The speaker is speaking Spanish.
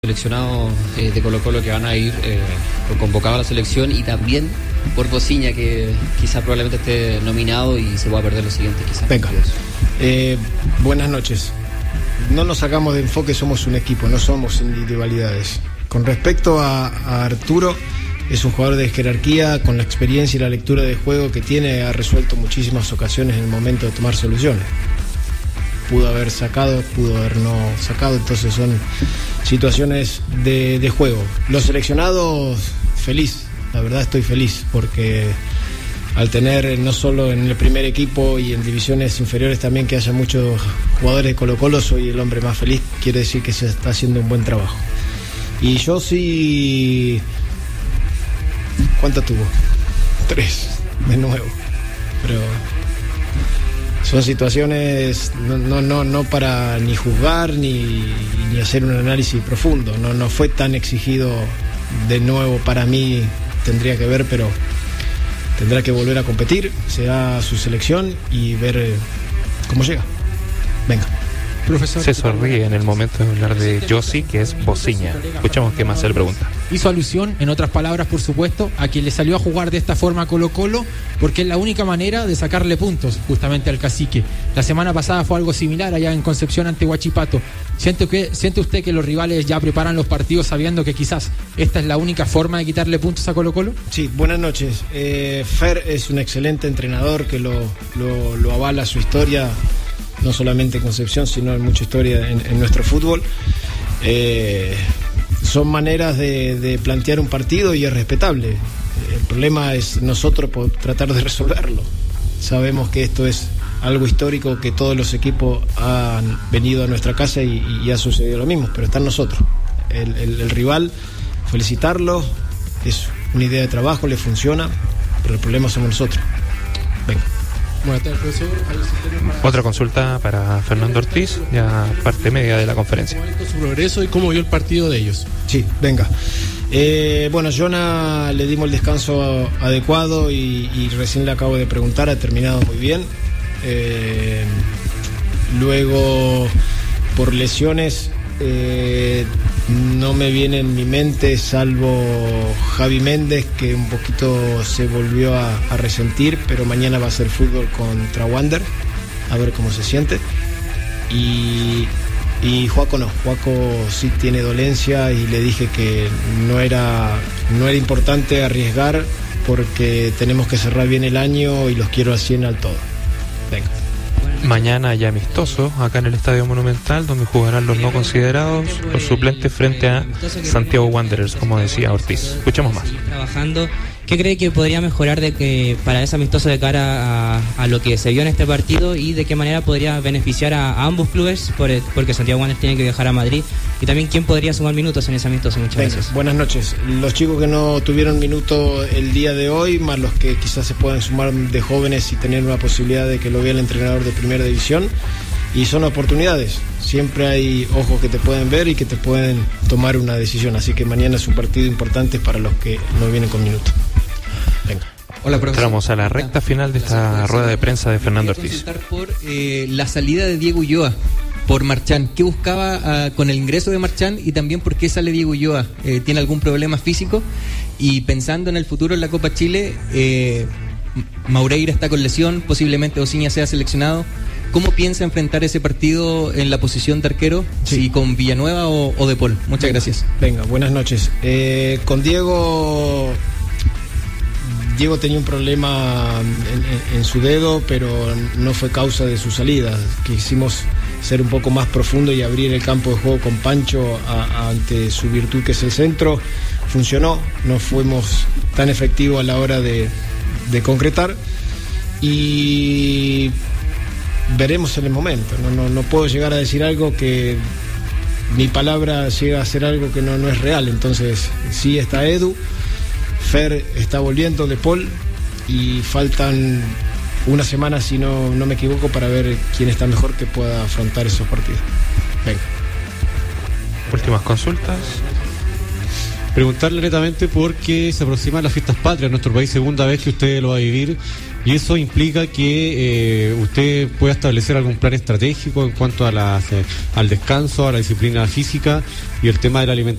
Seleccionados de Colo-Colo que van a ir convocados a la selección, y también por Bociña, que quizá probablemente esté nominado y se va a perder los siguientes quizás. Venga. Buenas noches. No nos sacamos de enfoque, somos un equipo, no somos individualidades. Con respecto a Arturo, es un jugador de jerarquía, con la experiencia y la lectura de juego que tiene, ha resuelto muchísimas ocasiones en el momento de tomar soluciones. Pudo haber sacado, pudo haber no sacado, entonces son situaciones de juego. Los seleccionados, feliz, la verdad estoy feliz, porque al tener no solo en el primer equipo y en divisiones inferiores también que haya muchos jugadores de Colo-Colo, soy el hombre más feliz, quiere decir que se está haciendo un buen trabajo. Y yo sí... ¿Cuánto tuvo? 3, de nuevo, pero... Son situaciones no para ni juzgar ni hacer un análisis profundo. No fue tan exigido de nuevo para mí, tendría que ver, pero tendrá que volver a competir, será su selección y ver cómo llega. Venga. Profesor, se sonríe en el momento de hablar de Yossi, que es Bociña. Escuchamos qué más él pregunta. Hizo alusión, en otras palabras, por supuesto, a que le salió a jugar de esta forma a Colo-Colo, porque es la única manera de sacarle puntos justamente al Cacique. La semana pasada fue algo similar allá en Concepción ante Huachipato. ¿Siente usted que los rivales ya preparan los partidos sabiendo que quizás esta es la única forma de quitarle puntos a Colo-Colo? Sí, buenas noches. Fer es un excelente entrenador que lo avala su historia, no solamente en Concepción, sino en mucha historia en nuestro fútbol. Son maneras de plantear un partido y es respetable. El problema es nosotros por tratar de resolverlo. Sabemos que esto es algo histórico, que todos los equipos han venido a nuestra casa y ha sucedido lo mismo, pero está en nosotros. El rival, felicitarlo, es una idea de trabajo, le funciona, pero el problema somos nosotros. Venga. Buenas tardes, profesor. Otra consulta para Fernando Ortiz, ya parte media de la conferencia. Su progreso y cómo vio el partido de ellos. Sí, venga. Bueno, Jonah le dimos el descanso adecuado y recién le acabo de preguntar, ha terminado muy bien. Luego, por lesiones, no me viene en mi mente, salvo Javi Méndez, que un poquito se volvió a resentir, pero mañana va a hacer fútbol contra Wander, a ver cómo se siente. Y Joaco no, Joaco sí tiene dolencia y le dije que no era importante arriesgar porque tenemos que cerrar bien el año y los quiero al 100 al todo. Venga. Mañana ya amistoso acá en el Estadio Monumental, donde jugarán los no considerados, los suplentes frente a Santiago Wanderers, como decía Ortiz. Escuchemos más. Trabajando, ¿qué cree que podría mejorar para ese amistoso de cara a lo que se vio en este partido y de qué manera podría beneficiar a ambos clubes? Porque Santiago Wanderers tiene que viajar a Madrid, y también quién podría sumar minutos en ese amistoso. Muchas gracias. Buenas noches. Los chicos que no tuvieron minuto el día de hoy, más los que quizás se puedan sumar de jóvenes y tener una posibilidad de que lo vea el entrenador de primera división, y son oportunidades. Siempre hay ojos que te pueden ver y que te pueden tomar una decisión, así que mañana es un partido importante para los que no vienen con minuto. Venga. Hola, profesor. Entramos a la recta final de esta rueda de prensa de Fernando Ortiz. Por la salida de Diego Ulloa por Marchán, ¿qué buscaba con el ingreso de Marchán y también por qué sale Diego Ulloa? ¿Tiene algún problema físico? Y pensando en el futuro en la Copa Chile, Maureira está con lesión, posiblemente Bociña sea seleccionado. ¿Cómo piensa enfrentar ese partido en la posición de arquero? Sí. ¿Si con Villanueva o De Paul? Muchas gracias. Venga, buenas noches. Con Diego tenía un problema en su dedo, pero no fue causa de su salida. Quisimos ser un poco más profundo y abrir el campo de juego con Pancho ante su virtud, que es el centro. Funcionó, no fuimos tan efectivos a la hora de concretar y veremos en el momento. No puedo llegar a decir algo que mi palabra llega a ser algo que no es real. Entonces sí está Edu, Fer está volviendo, De Paul, y faltan una semana, si no me equivoco, para ver quién está mejor que pueda afrontar esos partidos. Venga. Últimas consultas. preguntarle netamente porque se aproximan las fiestas patrias en nuestro país, segunda vez que usted lo va a vivir, y eso implica que usted pueda establecer algún plan estratégico en cuanto a al descanso, a la disciplina física y el tema de la alimentación.